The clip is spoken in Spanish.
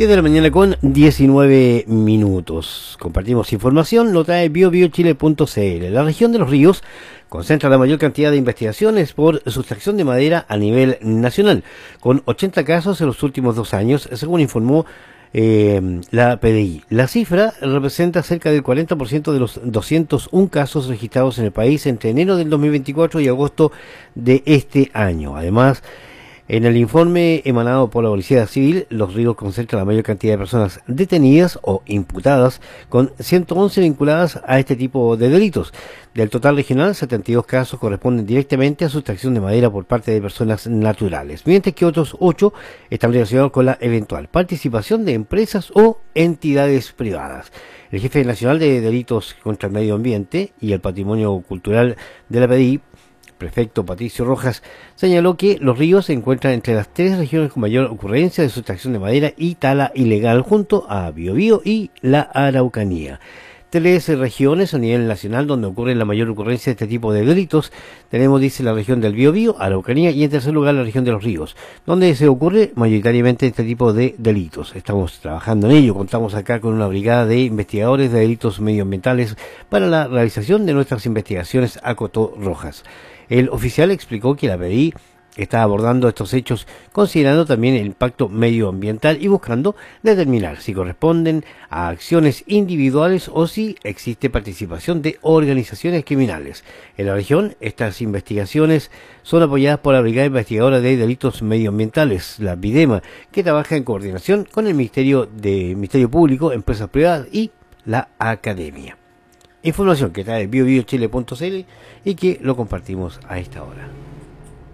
10 de la mañana con 19 minutos. Compartimos información, lo trae biobiochile.cl. La región de los ríos concentra la mayor cantidad de investigaciones por sustracción de madera a nivel nacional, con 80 casos en los últimos 2 años, según informó la PDI. La cifra representa cerca del 40% de los 201 casos registrados en el país entre enero del 2024 y agosto de este año. Además, en el informe emanado por la Policía Civil, los ríos concentran la mayor cantidad de personas detenidas o imputadas, con 111 vinculadas a este tipo de delitos. Del total regional, 72 casos corresponden directamente a sustracción de madera por parte de personas naturales, mientras que otros 8 están relacionados con la eventual participación de empresas o entidades privadas. El jefe nacional de delitos contra el medio ambiente y el patrimonio cultural de la PDI, prefecto Patricio Rojas, señaló que los ríos se encuentran entre las 3 regiones con mayor ocurrencia de sustracción de madera y tala ilegal, junto a Biobío y la Araucanía. 3 regiones a nivel nacional donde ocurre la mayor ocurrencia de este tipo de delitos. Tenemos, dice, la región del Biobío, Araucanía y en tercer lugar la región de los ríos, donde se ocurre mayoritariamente este tipo de delitos. Estamos trabajando en ello, contamos acá con una brigada de investigadores de delitos medioambientales para la realización de nuestras investigaciones, acotó Rojas. El oficial explicó que la PDI está abordando estos hechos considerando también el impacto medioambiental y buscando determinar si corresponden a acciones individuales o si existe participación de organizaciones criminales. En la región, estas investigaciones son apoyadas por la Brigada Investigadora de Delitos Medioambientales, la BIDEMA, que trabaja en coordinación con el Ministerio Público, empresas privadas y la Academia. Información que trae biobiochile.cl y que lo compartimos a esta hora.